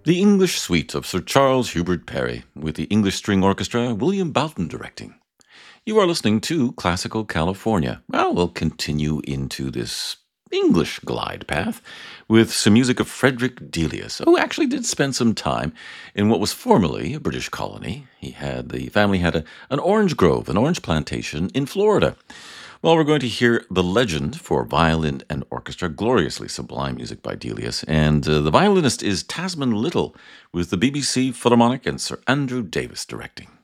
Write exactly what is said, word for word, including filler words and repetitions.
The English Suite of Sir Charles Hubert Parry, with the English String Orchestra, William Boughton directing. You are listening to Classical California. Well, we'll continue into this English glide path with some music of Frederick Delius, who actually did spend some time in what was formerly a British colony. He had the family had a, an orange grove, an orange plantation in Florida. Well, we're going to hear The Legend for violin and orchestra, gloriously sublime music by Delius. And uh, the violinist is Tasman Little, with the B B C Philharmonic and Sir Andrew Davis directing.